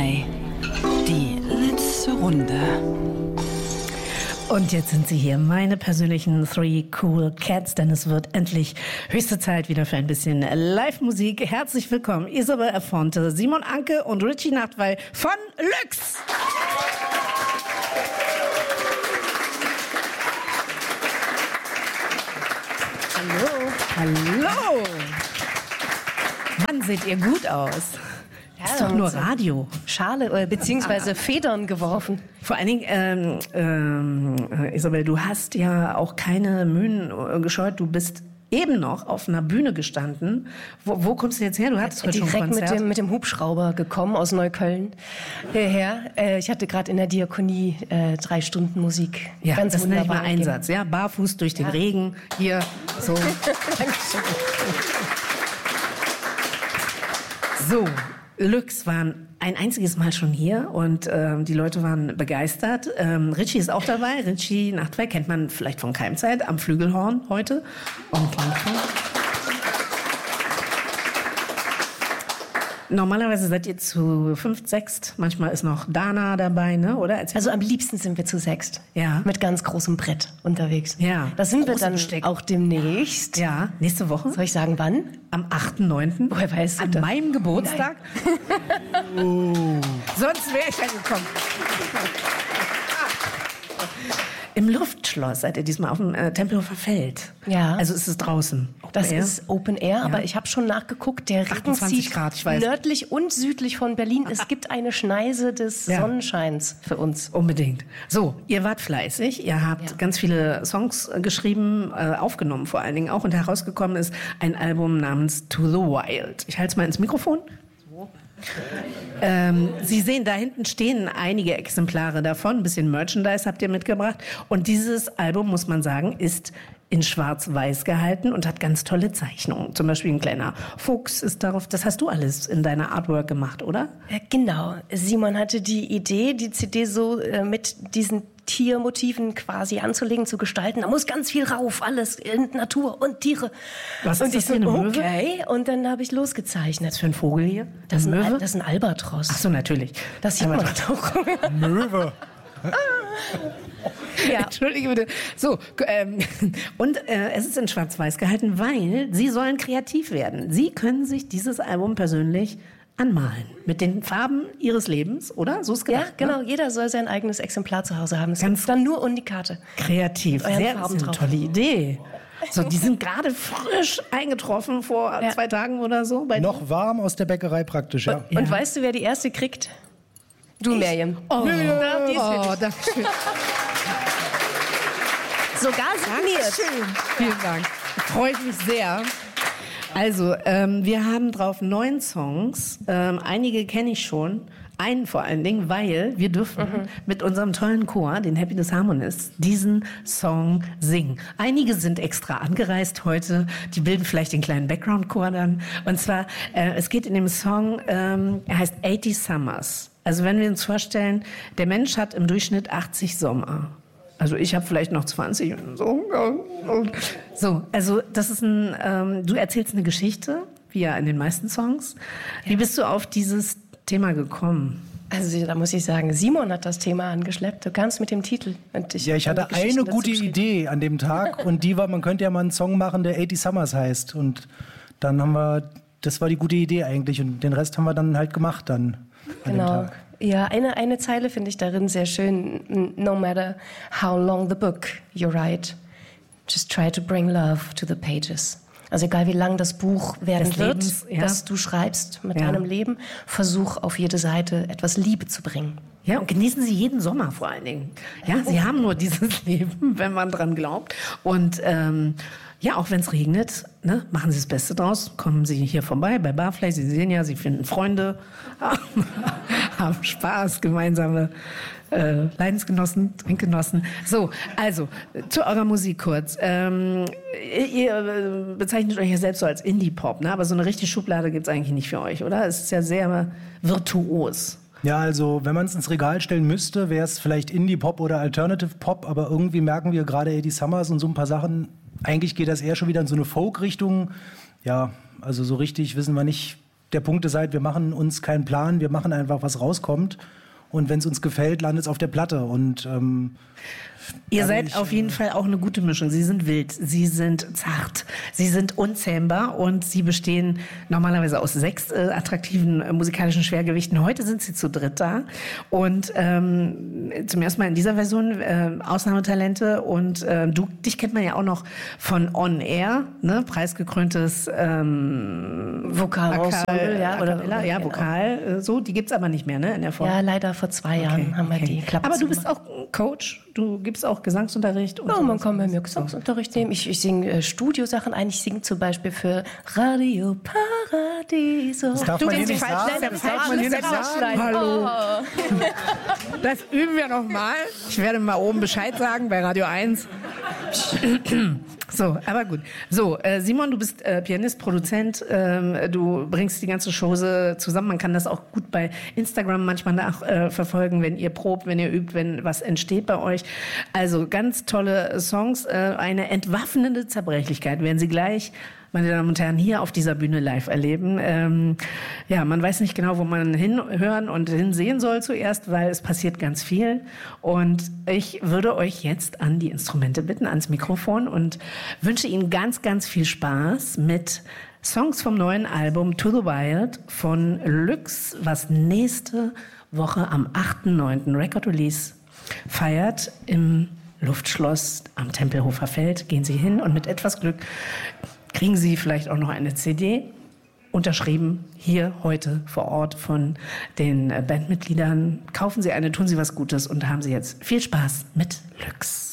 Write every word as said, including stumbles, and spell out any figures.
drei. Die letzte Runde. Und jetzt sind sie hier, meine persönlichen Three Cool Cats, denn es wird endlich höchste Zeit wieder für ein bisschen Live-Musik. Herzlich willkommen, Isabel Afonte, Simon Anke und Richie Nachtwey von Lux. Hallo. Hallo. Mann, seht ihr gut aus. Ja, ist doch nur Radio. Schale äh, beziehungsweise Federn geworfen. Vor allen Dingen, ähm, ähm, Isabel, du hast ja auch keine Mühen äh, gescheut. Du bist eben noch auf einer Bühne gestanden. Wo, wo kommst du jetzt her? Du hattest heute schon ein Direkt Konzert. mit dem, mit dem Hubschrauber gekommen aus Neukölln hierher. Äh, ich hatte gerade in der Diakonie äh, drei Stunden Musik. Ja, Ganz das nenne ich mal wunderbar Einsatz. Ja, barfuß durch den Ja. Regen. Hier, so. Dankeschön. So, Lux waren ein einziges Mal schon hier und ähm, die Leute waren begeistert. Ähm, Richie ist auch dabei. Richie Nachtwey kennt man vielleicht von Keimzeit am Flügelhorn heute. Und normalerweise seid ihr zu fünft, sechst. Manchmal ist noch Dana dabei, ne? Oder? Erzähl Also mal. am liebsten sind wir zu sechst. Ja. Mit ganz großem Brett unterwegs. Ja. Das sind wir Großes dann Besteck. auch demnächst. Ja, nächste Woche. Soll ich sagen, wann? Am achten neunten Woher weißt du An das? meinem Geburtstag. Oh. Sonst wäre ich ja gekommen. Im Luftschloss seid ihr diesmal auf dem äh, Tempelhofer Feld. Ja. Also ist es draußen. Das Open Air? ist Open Air, aber ich habe schon nachgeguckt, der Regen achtundzwanzig zieht Grad, ich weiß. nördlich und südlich von Berlin. Es gibt eine Schneise des Ja. Sonnenscheins für uns. Unbedingt. So, ihr wart fleißig. Ihr habt Ja. ganz viele Songs äh, geschrieben, äh, aufgenommen vor allen Dingen auch. Und herausgekommen ist ein Album namens To the Wild. Ich halte es mal ins Mikrofon. Ähm, Sie sehen, da hinten stehen einige Exemplare davon. Ein bisschen Merchandise habt ihr mitgebracht. Und dieses Album, muss man sagen, ist in schwarz-weiß gehalten und hat ganz tolle Zeichnungen. Zum Beispiel ein kleiner Fuchs ist darauf. Das hast du alles in deiner Artwork gemacht, oder? Ja, genau. Simon hatte die Idee, die C D so äh, mit diesen Tiermotiven quasi anzulegen, zu gestalten. Da muss ganz viel rauf, alles in Natur und Tiere. Was und ist ich das so, für eine Möwe? okay. Und dann habe ich Was losgezeichnet. für ein Vogel hier? Das ist, Eine ein, Al- Möwe? das ist ein Albatros. Ach so, natürlich. Das sieht Aber- man doch. Möwe. Ja. Entschuldige bitte. So, ähm, und äh, es ist in Schwarz-Weiß gehalten, weil Sie sollen kreativ werden. Sie können sich dieses Album persönlich anmalen. Mit den Farben Ihres Lebens, oder? So ist Ja, gedacht. genau. Ne? Jeder soll sein eigenes Exemplar zu Hause haben. Es Ganz- gibt dann nur Unikate. Kreativ. Euren Sehr, Farben ist eine drauf. tolle Idee. So, die sind gerade frisch eingetroffen vor Ja. zwei Tagen oder so. Bei Noch warm aus der Bäckerei praktisch, ja. Ja. Und weißt du, wer die erste kriegt? Du, Miriam. Oh, Da, die ist für oh dich. danke schön. Sogar signiert. Vielen Dank. Freue ich mich sehr. Also, ähm, wir haben drauf neun Songs. Ähm, einige kenne ich schon. Einen vor allen Dingen, weil wir dürfen Mhm. mit unserem tollen Chor, den Happiness Harmonists, diesen Song singen. Einige sind extra angereist heute. Die bilden vielleicht den kleinen Background-Chor dann. Und zwar, äh, es geht in dem Song, ähm, er heißt achtzig Summers. Also wenn wir uns vorstellen, der Mensch hat im Durchschnitt achtzig Sommer. Also ich habe vielleicht noch zwanzig und so. So, also das ist ein, ähm, du erzählst eine Geschichte, wie ja in den meisten Songs. Wie bist du auf dieses Thema gekommen? Also da muss ich sagen, Simon hat das Thema angeschleppt. Du kannst mit dem Titel. Und Ja, ich habe hatte Geschichten eine dazu gute geschrieben. Idee an dem Tag und die war, man könnte ja mal einen Song machen, der achtzig Summers heißt. Und dann haben wir, das war die gute Idee eigentlich und den Rest haben wir dann halt gemacht dann an dem Genau. Tag. Ja, eine, eine Zeile finde ich darin sehr schön. No matter how long the book you write, just try to bring love to the pages. Also egal wie lang das Buch werden Des wird, Lebens, ja. das du schreibst mit Ja. deinem Leben, versuch auf jede Seite etwas Liebe zu bringen. Ja, und genießen Sie jeden Sommer vor allen Dingen. Ja, Sie haben nur dieses Leben, wenn man dran glaubt. Und ähm, ja, auch wenn es regnet, ne, machen Sie das Beste draus. Kommen Sie hier vorbei bei Barfly. Sie sehen ja, Sie finden Freunde, haben Spaß, gemeinsame äh, Leidensgenossen, Trinkgenossen. So, also zu eurer Musik kurz. Ähm, ihr äh, bezeichnet euch ja selbst so als Indie-Pop, ne? Aber so eine richtige Schublade gibt's eigentlich nicht für euch, oder? Es ist ja sehr virtuos. Ja, also wenn man es ins Regal stellen müsste, wäre es vielleicht Indie-Pop oder Alternative Pop, aber irgendwie merken wir gerade achtzig Summers und so ein paar Sachen, eigentlich geht das eher schon wieder in so eine Folk-Richtung. Ja, also so richtig wissen wir nicht, der Punkt ist halt, wir machen uns keinen Plan, wir machen einfach, was rauskommt. Und wenn es uns gefällt, landet es auf der Platte. Und ähm, ihr seid ich, auf jeden Fall auch eine gute Mischung. Sie sind wild, sie sind zart, sie sind unzähmbar und sie bestehen normalerweise aus sechs äh, attraktiven äh, musikalischen Schwergewichten. Heute sind sie zu dritt da und ähm, zum ersten Mal in dieser Version äh, Ausnahmetalente. Und äh, du, dich kennt man ja auch noch von On Air, ne? Preisgekröntes ähm, Vokalensemble, ja, oder, oder ja, Vokal. Äh, so, die gibt's aber nicht mehr, ne? In der Form. Ja, leider vor zwei Jahren okay, haben wir okay. die Klappe. Aber du bist auch Coach, du gibst auch Gesangsunterricht. Und ja, so man kann bei mir Gesangsunterricht nehmen. Ich, ich singe äh, Studiosachen ein. Ich singe zum Beispiel für Radio Paradiso. Das darf du man hier nicht falsch, sagen. Das darf man hier nicht sagen. Hallo. Oh. Das üben wir noch mal. Ich werde mal oben Bescheid sagen bei Radio eins. So, aber gut. So, äh, Simon, du bist äh, Pianist, Produzent, ähm, du bringst die ganze Chose zusammen. Man kann das auch gut bei Instagram manchmal nachverfolgen, äh, wenn ihr probt, wenn ihr übt, wenn was entsteht bei euch. Also ganz tolle Songs, äh, eine entwaffnende Zerbrechlichkeit werden Sie gleich, meine Damen und Herren, hier auf dieser Bühne live erleben. Ähm, ja, man weiß nicht genau, wo man hinhören und hinsehen soll zuerst, weil es passiert ganz viel. Und ich würde euch jetzt an die Instrumente bitten, ans Mikrofon und wünsche Ihnen ganz, ganz viel Spaß mit Songs vom neuen Album To the Wild von Lux, was nächste Woche am achten neunten Record Release feiert im Luftschloss am Tempelhofer Feld. Gehen Sie hin und mit etwas Glück kriegen Sie vielleicht auch noch eine C D, unterschrieben, hier heute vor Ort von den Bandmitgliedern. Kaufen Sie eine, tun Sie was Gutes und haben Sie jetzt viel Spaß mit Lux.